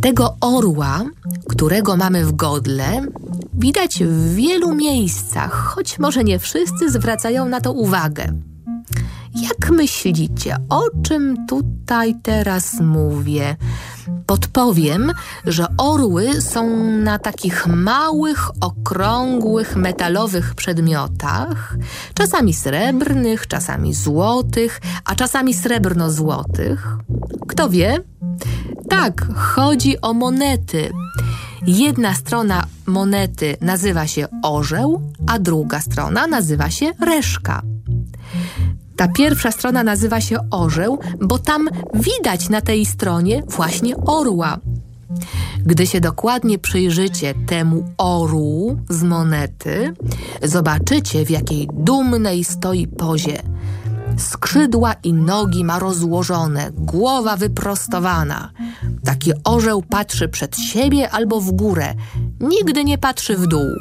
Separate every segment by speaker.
Speaker 1: Tego orła, którego mamy w godle, widać w wielu miejscach, choć może nie wszyscy zwracają na to uwagę. Jak myślicie, o czym tutaj teraz mówię? Podpowiem, że orły są na takich małych, okrągłych, metalowych przedmiotach, czasami srebrnych, czasami złotych, a czasami srebrno-złotych. Kto wie? Tak, chodzi o monety. Jedna strona monety nazywa się orzeł, a druga strona nazywa się reszka. Ta pierwsza strona nazywa się orzeł, bo tam widać na tej stronie właśnie orła. Gdy się dokładnie przyjrzycie temu orłu z monety, zobaczycie, w jakiej dumnej stoi pozie. Skrzydła i nogi ma rozłożone, głowa wyprostowana. Taki orzeł patrzy przed siebie albo w górę, nigdy nie patrzy w dół.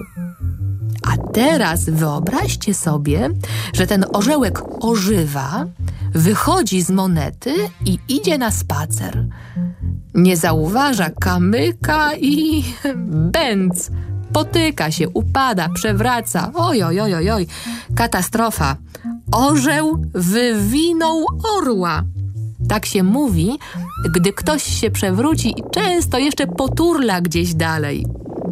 Speaker 1: A teraz wyobraźcie sobie, że ten orzełek ożywa, wychodzi z monety i idzie na spacer. Nie zauważa kamyka i bęc. Potyka się, upada, przewraca. Oj, katastrofa. Orzeł wywinął orła. Tak się mówi, gdy ktoś się przewróci i często jeszcze poturla gdzieś dalej.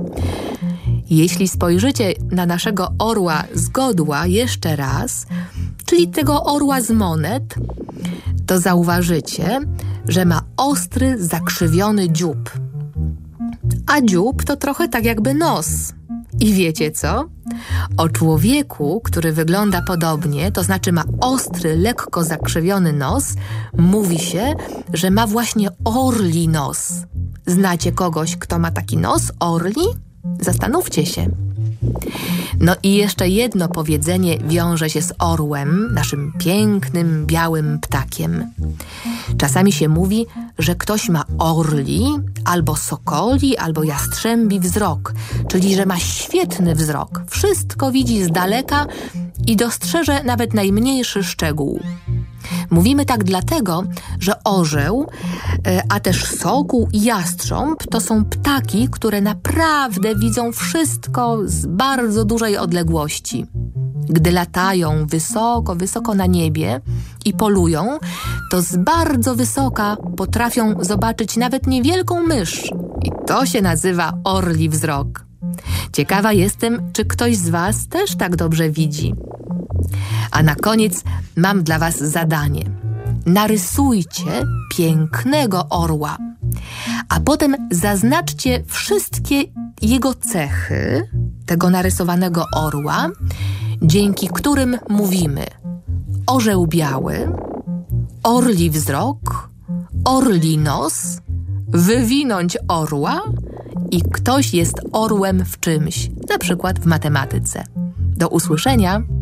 Speaker 1: Jeśli spojrzycie na naszego orła z godła jeszcze raz, czyli tego orła z monet, to zauważycie, że ma ostry, zakrzywiony dziób. A dziób to trochę tak jakby nos. I wiecie co? O człowieku, który wygląda podobnie, to znaczy ma ostry, lekko zakrzywiony nos, mówi się, że ma właśnie orli nos. Znacie kogoś, kto ma taki nos, orli? Zastanówcie się. No i jeszcze jedno powiedzenie wiąże się z orłem, naszym pięknym, białym ptakiem. Czasami się mówi, że ktoś ma orli, albo sokoli, albo jastrzębi wzrok, czyli że ma świetny wzrok. Wszystko widzi z daleka i dostrzeże nawet najmniejszy szczegół. Mówimy tak dlatego, że orzeł, a też sokół i jastrząb to są ptaki, które naprawdę widzą wszystko z bardzo dużej odległości. Gdy latają wysoko, wysoko na niebie i polują, to z bardzo wysoka potrafią zobaczyć nawet niewielką mysz. I to się nazywa orli wzrok. Ciekawa jestem, czy ktoś z Was też tak dobrze widzi. A na koniec mam dla Was zadanie. Narysujcie pięknego orła, a potem zaznaczcie wszystkie jego cechy tego narysowanego orła, dzięki którym mówimy orzeł biały, orli wzrok, orli nos, wywinąć orła i ktoś jest orłem w czymś, na przykład w matematyce. Do usłyszenia!